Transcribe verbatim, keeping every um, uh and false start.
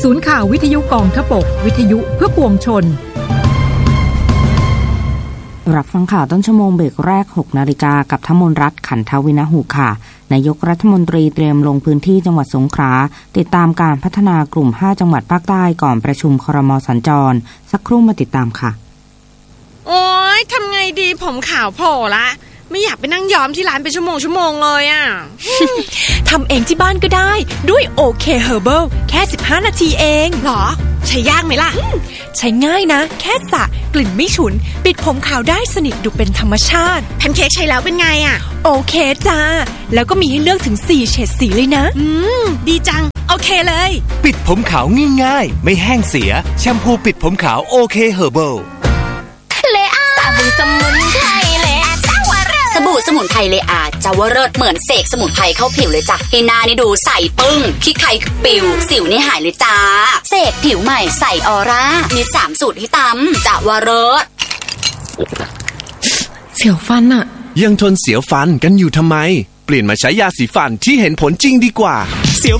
ศูนย์ข่าววิทยุกองทพบกวิทยุเพื่อปวงชนรับฟังข่าวต้นชั่วโมงเบรกแรก หกนาฬิกา กับธมนรัตน์ขันทวินะหุค่ะนายกรัฐมนตรีเตรียมลงพื้นที่จังหวัดสงขลาติดตามการพัฒนากลุ่มห้าจังหวัดภาคใต้ก่อนประชุมครม.สัญจรสักครู่มาติดตามค่ะโอ๊ยทำไงดีผมขาวโผล่ละไม่อยากไปนั่งย้อมที่ร้านเป็นชั่วโมงชั่วโมงเลยอ่ะทำเองที่บ้านก็ได้ด้วยโอเคเฮอร์เบิลแค่สิบห้านาทีเองหรอใช้ยากไหมล่ะใช้ง่ายนะแค่สระกลิ่นไม่ฉุนปิดผมขาวได้สนิทดูเป็นธรรมชาติแพนเค้กใช้แล้วเป็นไงอ่ะโอเคจ้าแล้วก็มีให้เลือกถึงสี่เฉดสีเลยนะอืมดีจังโอเคเลยปิดผมขาวง่ายๆไม่แห้งเสียแชมพูปิดผมขาวโอเคเฮอร์เบิลเลอาสบู่สมุนไพรเลอาจาวเริศสบู่สมุนไพรเลอาจาวเริศเหมือนเสกสมุนไพรเข้าผิวเลยจ้ะให้หน้านี่ดูใสปึ้งขี้ใครปิวสิวนี่หายเลยจ้าเสกผิวใหม่ใสออร่ามีสามสูตรให้ตำจาวเริศเสียวฟันอะยังทนเสียวฟันกันอยู่ทำไมเปลี่ยนมาใช้ยาสีฟันที่เห็นผลจริงดีกว่าเสียว